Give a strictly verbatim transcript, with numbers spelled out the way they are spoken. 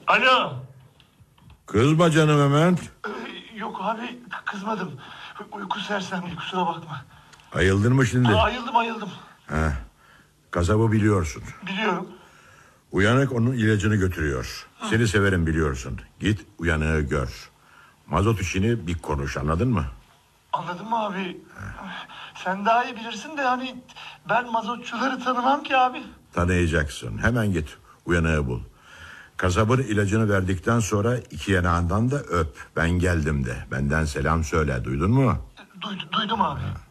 Alo. Kızma canım hemen. Ee, yok abi kızmadım. Uyku sersemdi kusura bakma. Ayıldın mı şimdi? Aa, ayıldım ayıldım. Heh. Kasabı biliyorsun. Biliyorum. Uyanık onun ilacını götürüyor. Hı. Seni severim biliyorsun. Git uyanığı gör. Mazot işini bir konuş, anladın mı? Anladın mı abi? Heh. Sen daha iyi bilirsin de hani ben mazotçuları tanımam ki abi. Tanıyacaksın. Hemen git uyanığı bul. Kasabın ilacını verdikten sonra iki yanağından da öp. Ben geldim de. Benden selam söyle, duydun mu? Duydum, duydum abi. Ha.